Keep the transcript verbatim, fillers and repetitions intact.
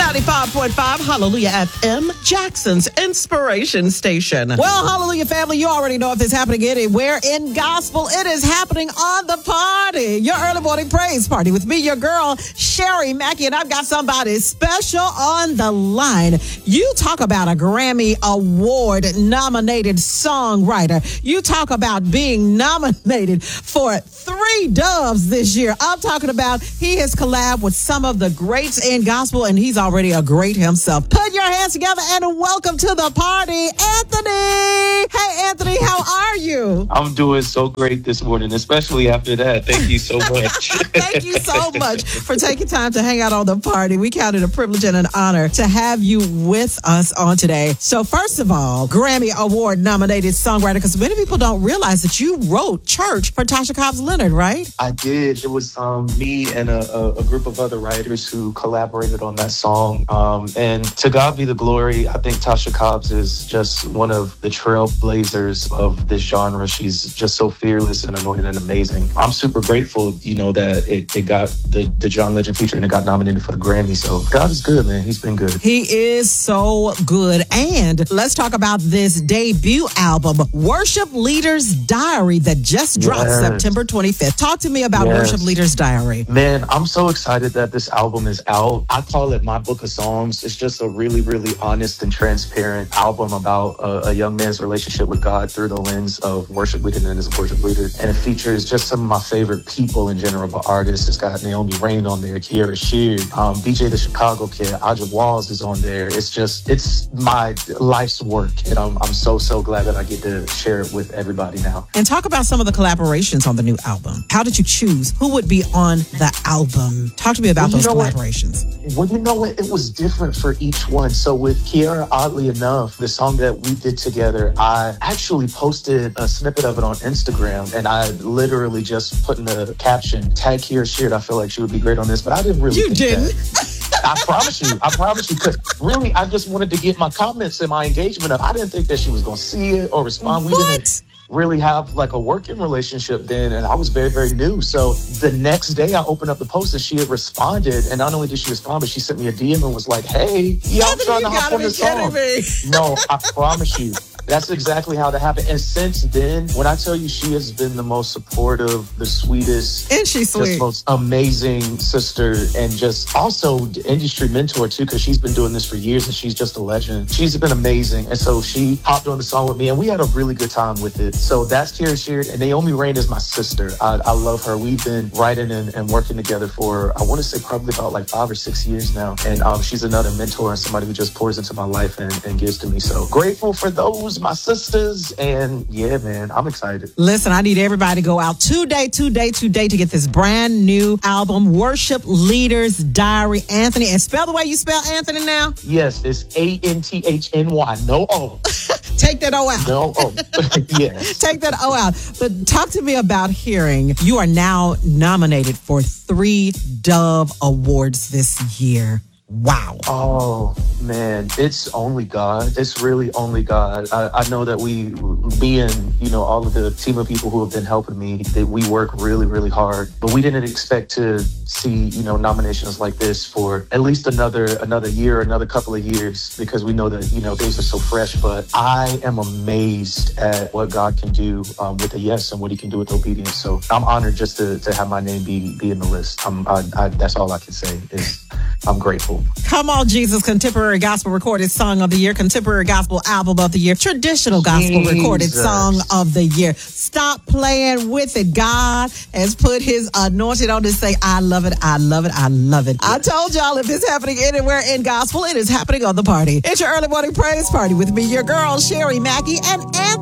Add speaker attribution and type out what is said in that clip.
Speaker 1: ninety-five point five Hallelujah F M, Jackson's inspiration station. Well, Hallelujah family, you already know if it's happening anywhere in gospel, it is happening on the party. Your early morning praise party with me, your girl, Sherry Mackey, and I've got somebody special on the line. You talk about a Grammy Award nominated songwriter. You talk about being nominated for three doves this year. I'm talking about he has collabed with some of the greats in gospel, and he's already a great himself. Put your hands together and welcome to the party, Anthony. Hey, Anthony, how are you?
Speaker 2: I'm doing so great this morning, especially after that. Thank you so much.
Speaker 1: Thank you so much for taking time to hang out on the party. We count it a privilege and an honor to have you with us on today. So first of all, Grammy Award nominated songwriter, because many people don't realize that you wrote Church for Tasha Cobbs Leonard, right?
Speaker 2: I did. It was um, me and a, a, a group of other writers who collaborated on that song. Um, and to God be the glory. I think Tasha Cobbs is just one of the trailblazers of this genre. She's just so fearless and anointed and amazing. I'm super grateful, you know, that it, it got the, the John Legend feature and it got nominated for the Grammy. So God is good, man. He's been good.
Speaker 1: He is so good. And let's talk about this debut album, Worship Leader's Diary, that just dropped
Speaker 2: Yes.
Speaker 1: September twenty-fifth. Talk to me about
Speaker 2: Yes.
Speaker 1: Worship Leader's Diary.
Speaker 2: Man, I'm so excited that this album is out. I call it my book of songs. It's just a really, really honest and transparent album about a, a young man's relationship with God through the lens of worship leader and as a worship leader. And it features just some of my favorite people in general, but artists. It's got Naomi Rain on there, Kiara Sheard, um, D J the Chicago Kid, Aja Walls is on there. It's just, it's my life's work. And I'm, I'm so, so glad that I get to share it with everybody now.
Speaker 1: And talk about some of the collaborations on the new album. How did you choose who would be on the album? Talk to me about
Speaker 2: Well,
Speaker 1: those
Speaker 2: you know what?
Speaker 1: collaborations.
Speaker 2: Well, you know what? It was different for each one. So with Kiara, oddly enough, the song that we did together, I actually posted a snippet of it on Instagram, and I literally just put in the caption, tag Kiara Sheard. I feel like she would be great on this, but I didn't really
Speaker 1: You
Speaker 2: think
Speaker 1: didn't?
Speaker 2: that. I promise you. I promise you. Because really, I just wanted to get my comments and my engagement up. I didn't think that she was going to see it or respond. We
Speaker 1: What?
Speaker 2: didn't really have like a working relationship then, and I was very, very new. So the next day I opened up the post and she had responded, and not only did she respond, but she sent me a D M and was like, hey, yeah, I'm
Speaker 1: Anthony,
Speaker 2: trying to
Speaker 1: you
Speaker 2: hop
Speaker 1: gotta
Speaker 2: on
Speaker 1: be
Speaker 2: the song.
Speaker 1: kidding me.
Speaker 2: No, I promise you. That's exactly how that happened. And since then, when I tell you she has been the most supportive, the sweetest,
Speaker 1: And she's sweet.
Speaker 2: just most amazing sister, and just also the industry mentor too, because she's been doing this for years and she's just a legend. She's been amazing. And so she hopped on the song with me and we had a really good time with it. So that's Kiara Sheard, and Naomi Rain is my sister. I, I love her. We've been writing and, and working together for, I want to say probably about like five or six years now. And um, she's another mentor and somebody who just pours into my life and, and gives to me. So grateful for those, my sisters. And yeah, man, I'm excited.
Speaker 1: Listen, I need everybody to go out today, today, today to get this brand new album, Worship Leader's Diary. Anthony, and spell the way you spell Anthony now.
Speaker 2: Yes, it's A N T H N Y. No O.
Speaker 1: Take that O out.
Speaker 2: No O. Yes.
Speaker 1: Take that O out. But talk to me about hearing you are now nominated for three Dove Awards this year. Wow.
Speaker 2: Oh, man, it's only God. It's really only God. I, I know that we, me and, you know, all of the team of people who have been helping me, that we work really, really hard. But we didn't expect to see, you know, nominations like this for at least another another year, another couple of years, because we know that, you know, things are so fresh. But I am amazed at what God can do um, with a yes and what he can do with obedience. So I'm honored just to, to have my name be, be in the list. I'm, I, I, that's all I can say is I'm grateful.
Speaker 1: Come on, Jesus, Contemporary Gospel Recorded Song of the Year, Contemporary Gospel Album of the Year, Traditional Gospel
Speaker 2: Jesus.
Speaker 1: Recorded Song of the Year. Stop playing with it. God has put his anointing on it. Say, I love it, I love it, I love it. I told y'all if it's happening anywhere in gospel, it is happening on the party. It's your early morning praise party with me, your girl, Sherry Mackey, and Anthony.